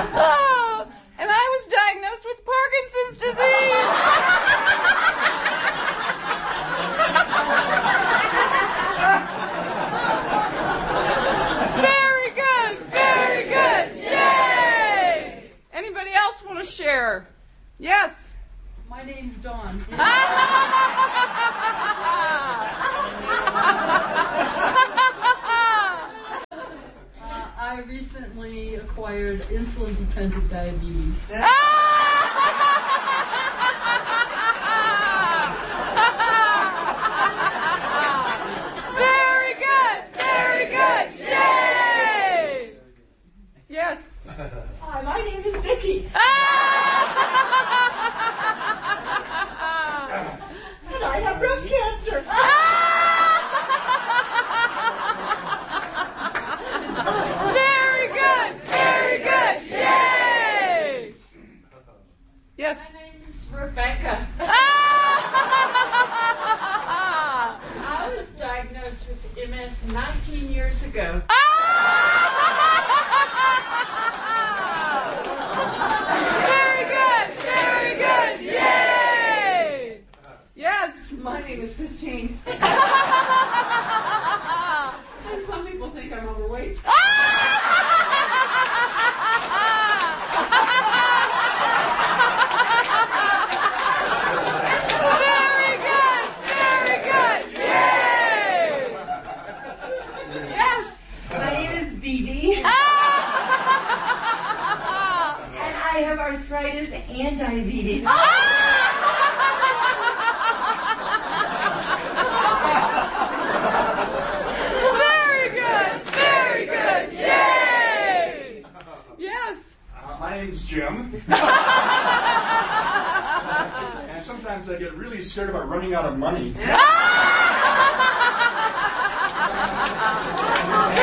Oh, and I was diagnosed with Parkinson's disease. Very good, very good. Yay! Anybody else want to share? Yes. My name's Dawn. I recently acquired insulin-dependent diabetes. Very good, very good. Yay! Yes. Hi, my name is Vicki. And I have breast cancer. Very good, very good. Yay! Yes. My name is Rebecca. I was diagnosed with MS 19 years ago. Very good, very good. Yay! Yes. My name is Christine. And some people think I'm overweight. Very good, very good. Yay! Yes. My name is Dee Dee. And I have arthritis and diabetes. Very good, very good. Yay! Yes. My name's Jim. And sometimes I get really scared about running out of money. Very